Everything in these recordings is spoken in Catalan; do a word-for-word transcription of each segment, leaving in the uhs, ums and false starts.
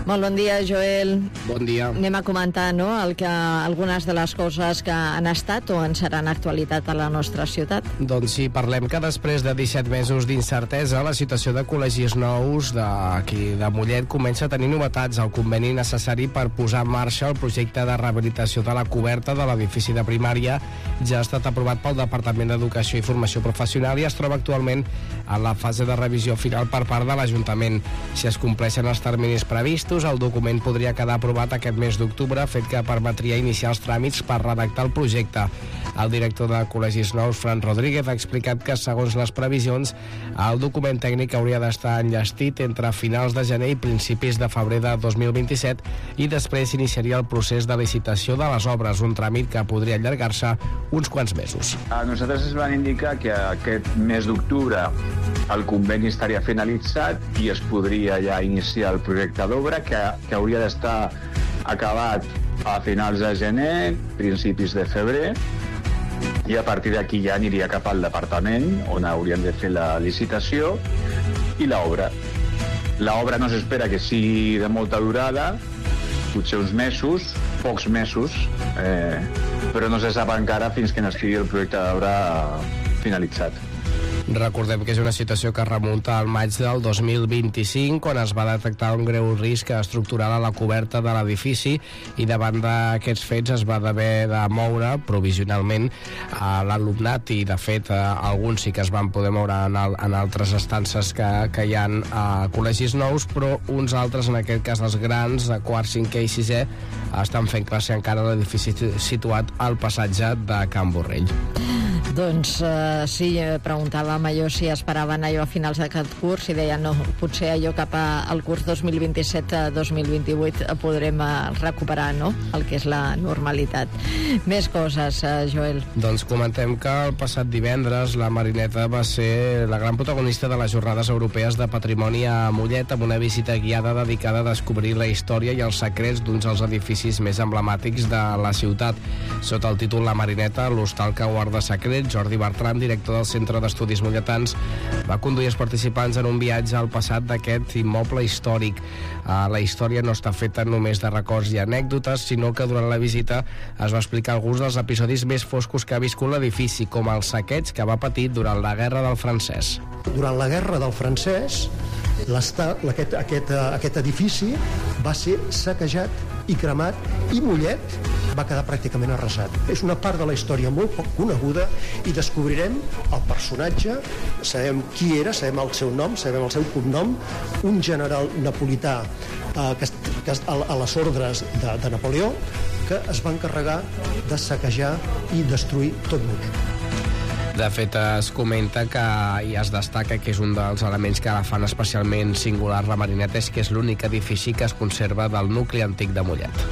Molt bon dia, Joel. Bon dia. Anem a comentar, no?, el que, algunes de les coses que han estat o en seran actualitat a la nostra ciutat. Doncs sí, parlem que després de disset mesos d'incertesa, la situació de col·legis nous d'aquí de Mollet comença a tenir novetats. El conveni necessari per posar en marxa el projecte de rehabilitació de la coberta de l'edifici de primària ja ha estat aprovat pel Departament d'Educació i Formació Professional i es troba actualment en la fase de revisió final per part de l'Ajuntament. Si es compleixen els terminis previstos, el document podria quedar aprovat aquest mes d'octubre, fet que permetria iniciar els tràmits per redactar el projecte. El director de Col·legis Nous, Fran Rodríguez, ha explicat que, segons les previsions, el document tècnic hauria d'estar enllestit entre finals de gener i principis de febrer de dos mil vint-i-set i després iniciaria el procés de licitació de les obres, un tràmit que podria allargar-se uns quants mesos. A nosaltres ens van indicar que aquest mes d'octubre el conveni estaria finalitzat i es podria ja iniciar el projecte d'obra que, que hauria d'estar acabat a finals de gener, principis de febrer, i a partir d'aquí ja aniria cap al departament on haurien de fer la licitació i l'obra. L'obra no s'espera que sigui de molta durada, potser uns mesos, pocs mesos, eh, però no se sap encara fins que no estigui el projecte d'obra finalitzat. Recordem que és una situació que remunta al maig del dos mil vint-i-cinc, quan es va detectar un greu risc estructural a la coberta de l'edifici i davant d'aquests fets es va haver de moure provisionalment a l'alumnat i de fet alguns sí que es van poder moure en, el, en altres estances que, que hi ha a col·legis nous, però uns altres, en aquest cas els grans de quart, cinquè i sisè, estan fent classe encara a l'edifici situat al passatge de Can Borrell. Doncs uh, sí, preguntàvem allò si esperaven allò a finals d'aquest curs i deien no, potser allò cap al curs dos mil vint-i-set a dos mil vint-i-vuit podrem uh, recuperar, no?, el que és la normalitat. Més coses, uh, Joel. Doncs comentem que el passat divendres la Marineta va ser la gran protagonista de les Jornades Europees de Patrimoni a Mollet, amb una visita guiada dedicada a descobrir la història i els secrets d'uns dels edificis més emblemàtics de la ciutat. Sota el títol La Marineta, l'hostal que guarda secrets, Jordi Bertran, director del Centre d'Estudis Molletans, va conduir els participants en un viatge al passat d'aquest immoble històric. Uh, la història no està feta només de records i anècdotes, sinó que durant la visita es va explicar alguns dels episodis més foscos que ha viscut l'edifici, com el saqueig que va patir durant la Guerra del Francès. Durant la Guerra del Francès, aquest, aquest, aquest edifici va ser saquejat i cremat i Mollet va quedar pràcticament arrasat. És una part de la història molt poc coneguda i descobrirem el personatge, sabem qui era, sabem el seu nom, sabem el seu cognom, un general napolità eh, que, que a, a les ordres de, de Napoleó, que es va encarregar de saquejar i destruir tot Mollet. De fet, es comenta que i es destaca que és un dels elements que la fan especialment singular la Marineta, és que és l'únic edifici que es conserva del nucli antic de Mollet.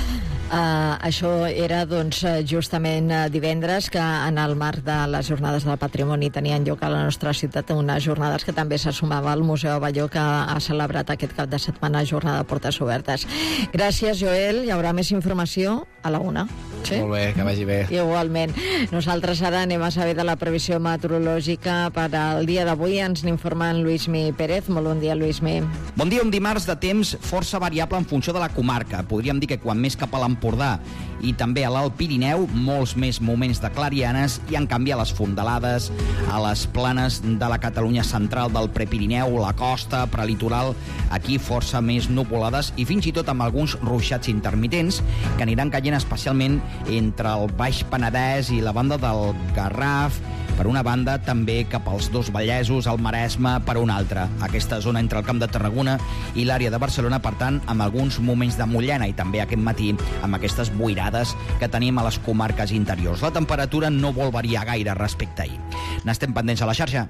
Uh, això era doncs justament uh, divendres, que en el marc de les Jornades del Patrimoni tenien lloc a la nostra ciutat unes jornades que també se sumava al Museu Abelló, que ha celebrat aquest cap de setmana jornada de portes obertes. Gràcies, Joel. Hi haurà més informació a la una. Sí? Molt bé, que vagi bé. Igualment. Nosaltres ara anem a saber de la previsió meteorològica per al dia d'avui. Ens n'informa en Lluïsmi Pérez. Molt bon dia, Lluïsmi. Bon dia, un dimarts de temps força variable en funció de la comarca. Podríem dir que quan més cap a l'Empordà i també a l'Alt Pirineu, molts més moments de clarianes, i en canvi a les fondalades, a les planes de la Catalunya central, del Prepirineu, la costa, prelitoral, aquí força més nuvolades i fins i tot amb alguns ruixats intermitents que aniran caient especialment entre el Baix Penedès i la banda del Garraf, per una banda, també cap als dos Vallesos, el Maresme per una altra. Aquesta zona entre el Camp de Tarragona i l'àrea de Barcelona, per tant, amb alguns moments de mullena i també aquest matí amb aquestes boirades que tenim a les comarques interiors. La temperatura no vol variar gaire respecte a ahir. N'estem pendents a la xarxa.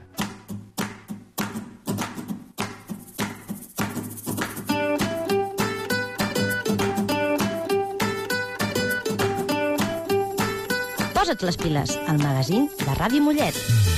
Posa't les piles, al magazín de Ràdio Mollet.